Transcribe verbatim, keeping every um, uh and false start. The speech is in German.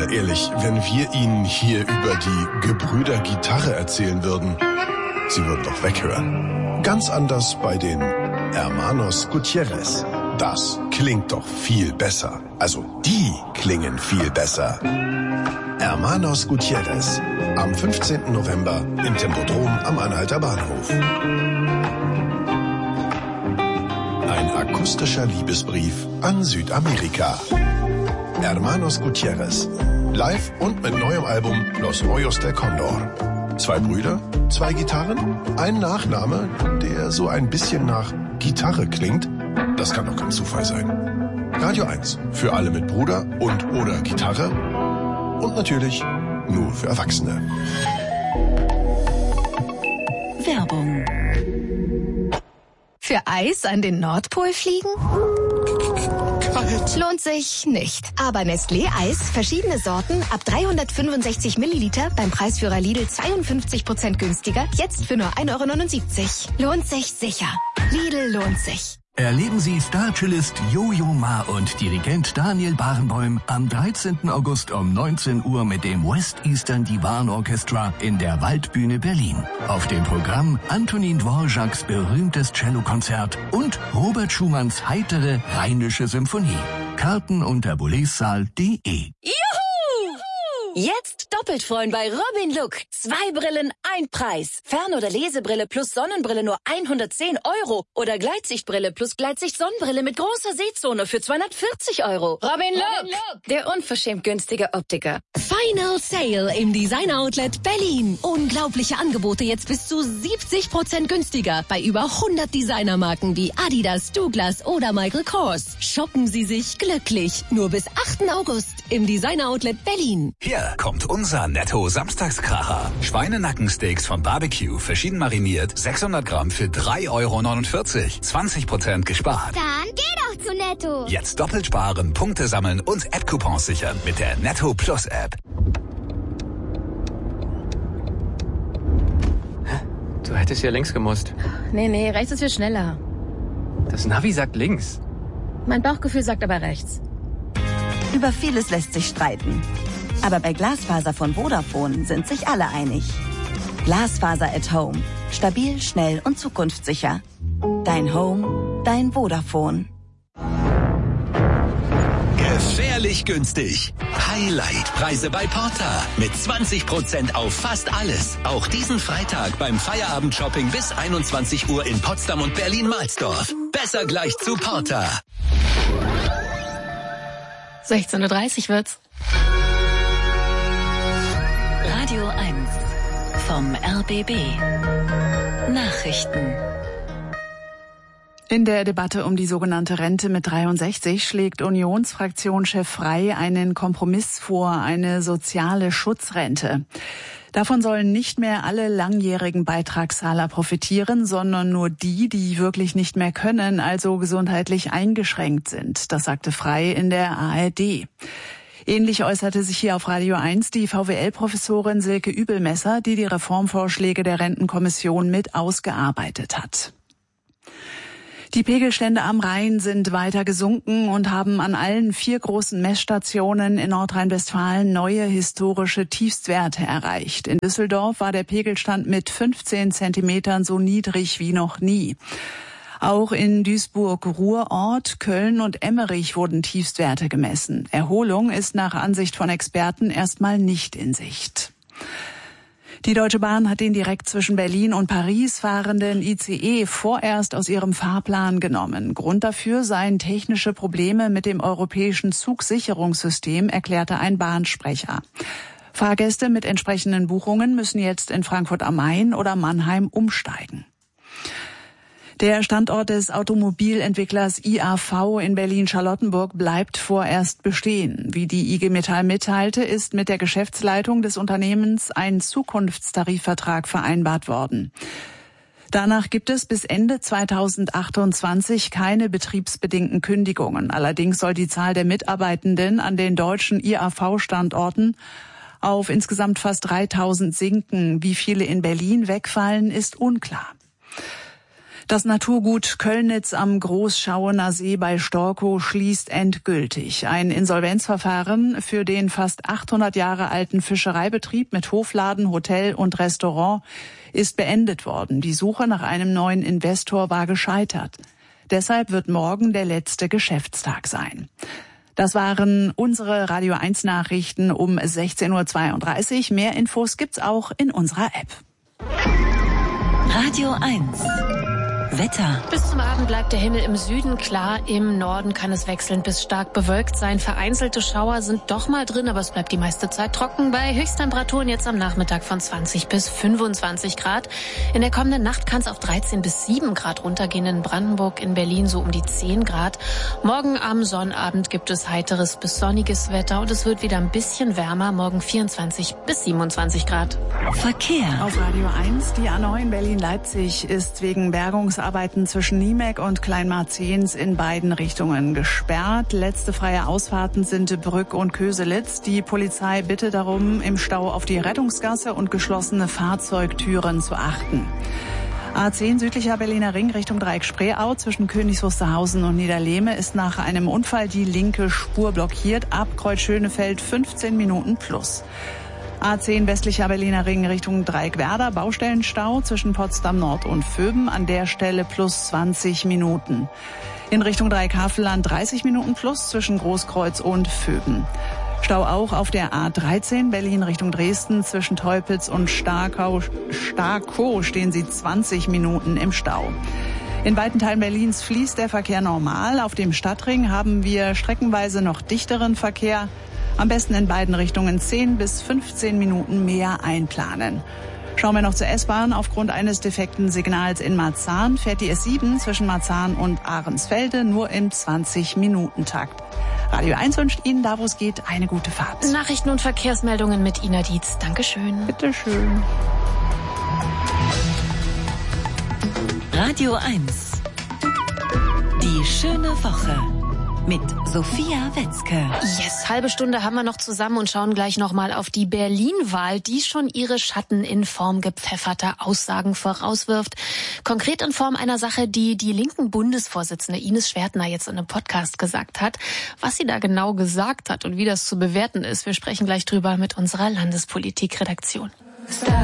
Mal ehrlich, wenn wir Ihnen hier über die Gebrüder Gitarre erzählen würden, Sie würden doch weghören. Ganz anders bei den Hermanos Gutierrez. Das klingt doch viel besser. Also die klingen viel besser. Hermanos Gutierrez. Am fünfzehnten November im Tempodrom am Anhalter Bahnhof. Ein akustischer Liebesbrief an Südamerika. Hermanos Gutierrez. Live und mit neuem Album Los Rollos del Condor. Zwei Brüder, zwei Gitarren, ein Nachname, der so ein bisschen nach Gitarre klingt. Das kann doch kein Zufall sein. Radio eins. Für alle mit Bruder und oder Gitarre. Und natürlich nur für Erwachsene. Werbung. Für Eis an den Nordpol fliegen? Kalt. Lohnt sich nicht. Aber Nestlé Eis, verschiedene Sorten, ab dreihundertfünfundsechzig Milliliter, beim Preisführer Lidl zweiundfünfzig Prozent günstiger, jetzt für nur ein Euro neunundsiebzig. Lohnt sich sicher. Lidl lohnt sich. Erleben Sie Star-Cellist Jojo Ma und Dirigent Daniel Barenboim am dreizehnten August um neunzehn Uhr mit dem West Eastern Divan Orchestra in der Waldbühne Berlin. Auf dem Programm Antonin Dvořáks berühmtes Cellokonzert und Robert Schumanns heitere Rheinische Symphonie. Karten unter boulezsaal punkt de. Jetzt doppelt freuen bei Robin Look. Zwei Brillen, ein Preis. Fern- oder Lesebrille plus Sonnenbrille nur hundertzehn Euro. Oder Gleitsichtbrille plus Gleitsicht-Sonnenbrille mit großer Sehzone für zweihundertvierzig Euro. Robin Look, Robin Look, der unverschämt günstige Optiker. Final Sale im Design Outlet Berlin. Unglaubliche Angebote jetzt bis zu siebzig Prozent günstiger bei über hundert Designermarken wie Adidas, Douglas oder Michael Kors. Shoppen Sie sich glücklich. Nur bis achten August im Design Outlet Berlin. Hier kommt unser Netto-Samstagskracher. Schweinenackensteaks von Barbecue, verschieden mariniert, sechshundert Gramm für drei Euro neunundvierzig. zwanzig Prozent gespart. Dann geh doch zu Netto. Jetzt doppelt sparen, Punkte sammeln und App-Coupons sichern mit der Netto Plus App. Hä? Du hättest ja links gemusst. Nee, nee, rechts ist viel schneller. Das Navi sagt links. Mein Bauchgefühl sagt aber rechts. Über vieles lässt sich streiten. Aber bei Glasfaser von Vodafone sind sich alle einig. Glasfaser at Home. Stabil, schnell und zukunftssicher. Dein Home, dein Vodafone. Gefährlich günstig. Highlight-Preise bei Porta. Mit zwanzig Prozent auf fast alles. Auch diesen Freitag beim Feierabend-Shopping bis einundzwanzig Uhr in Potsdam und Berlin-Mahlsdorf. Besser gleich zu Porta. sechzehn Uhr dreißig wird's. Radio eins vom R B B. Nachrichten. In der Debatte um die sogenannte Rente mit dreiundsechzig schlägt Unionsfraktionschef Frey einen Kompromiss vor, eine soziale Schutzrente. Davon sollen nicht mehr alle langjährigen Beitragszahler profitieren, sondern nur die, die wirklich nicht mehr können, also gesundheitlich eingeschränkt sind. Das sagte Frey in der A R D. Ähnlich äußerte sich hier auf Radio eins die V W L-Professorin Silke Übelmesser, die die Reformvorschläge der Rentenkommission mit ausgearbeitet hat. Die Pegelstände am Rhein sind weiter gesunken und haben an allen vier großen Messstationen in Nordrhein-Westfalen neue historische Tiefstwerte erreicht. In Düsseldorf war der Pegelstand mit fünfzehn Zentimetern so niedrig wie noch nie. Auch in Duisburg-Ruhrort, Köln und Emmerich wurden Tiefstwerte gemessen. Erholung ist nach Ansicht von Experten erstmal nicht in Sicht. Die Deutsche Bahn hat den direkt zwischen Berlin und Paris fahrenden I C E vorerst aus ihrem Fahrplan genommen. Grund dafür seien technische Probleme mit dem europäischen Zugsicherungssystem, erklärte ein Bahnsprecher. Fahrgäste mit entsprechenden Buchungen müssen jetzt in Frankfurt am Main oder Mannheim umsteigen. Der Standort des Automobilentwicklers I A V in Berlin-Charlottenburg bleibt vorerst bestehen. Wie die I G Metall mitteilte, ist mit der Geschäftsleitung des Unternehmens ein Zukunftstarifvertrag vereinbart worden. Danach gibt es bis Ende zweitausendachtundzwanzig keine betriebsbedingten Kündigungen. Allerdings soll die Zahl der Mitarbeitenden an den deutschen I A V-Standorten auf insgesamt fast dreitausend sinken. Wie viele in Berlin wegfallen, ist unklar. Das Naturgut Köllnitz am Großschauener See bei Storkow schließt endgültig. Ein Insolvenzverfahren für den fast achthundert Jahre alten Fischereibetrieb mit Hofladen, Hotel und Restaurant ist beendet worden. Die Suche nach einem neuen Investor war gescheitert. Deshalb wird morgen der letzte Geschäftstag sein. Das waren unsere Radio eins Nachrichten um sechzehn Uhr zweiunddreißig. Mehr Infos gibt's auch in unserer App. Radio eins. Wetter. Bis zum Abend bleibt der Himmel im Süden klar. Im Norden kann es wechselnd bis stark bewölkt sein. Vereinzelte Schauer sind doch mal drin, aber es bleibt die meiste Zeit trocken. Bei Höchsttemperaturen jetzt am Nachmittag von zwanzig bis fünfundzwanzig Grad. In der kommenden Nacht kann es auf dreizehn bis sieben Grad runtergehen. In Brandenburg, in Berlin so um die zehn Grad. Morgen am Sonnabend gibt es heiteres bis sonniges Wetter und es wird wieder ein bisschen wärmer. Morgen vierundzwanzig bis siebenundzwanzig Grad. Verkehr. Auf Radio eins, die A neun Berlin-Leipzig ist wegen Bergungs Arbeiten zwischen Niemek und Kleinmarzens in beiden Richtungen gesperrt. Letzte freie Ausfahrten sind Brück und Köselitz. Die Polizei bittet darum, im Stau auf die Rettungsgasse und geschlossene Fahrzeugtüren zu achten. A zehn südlicher Berliner Ring Richtung Dreieck Spreeau zwischen Königs Wusterhausen und Niederlehme ist nach einem Unfall die linke Spur blockiert. Ab Kreuz Schönefeld fünfzehn Minuten plus. A zehn westlicher Berliner Ring Richtung Dreieckwerder, Baustellenstau zwischen Potsdam Nord und Vöben, an der Stelle plus zwanzig Minuten. In Richtung Dreieck-Havelland dreißig Minuten plus zwischen Großkreuz und Vöben. Stau auch auf der A dreizehn Berlin Richtung Dresden zwischen Teupitz und Starkow, Starkow stehen Sie zwanzig Minuten im Stau. In weiten Teilen Berlins fließt der Verkehr normal. Auf dem Stadtring haben wir streckenweise noch dichteren Verkehr. Am besten in beiden Richtungen zehn bis fünfzehn Minuten mehr einplanen. Schauen wir noch zur S-Bahn. Aufgrund eines defekten Signals in Marzahn fährt die S sieben zwischen Marzahn und Ahrensfelde nur im zwanzig-Minuten-Takt. Radio eins wünscht Ihnen, da wo es geht, eine gute Fahrt. Nachrichten und Verkehrsmeldungen mit Ina Dietz. Dankeschön. Bitteschön. Radio eins. Die schöne Woche. Mit Sophia Wetzke. Yes, halbe Stunde haben wir noch zusammen und schauen gleich nochmal auf die Berlin-Wahl, die schon ihre Schatten in Form gepfefferter Aussagen vorauswirft. Konkret in Form einer Sache, die die linken Bundesvorsitzende Ines Schwertner jetzt in einem Podcast gesagt hat. Was sie da genau gesagt hat und wie das zu bewerten ist, wir sprechen gleich drüber mit unserer Landespolitik-Redaktion.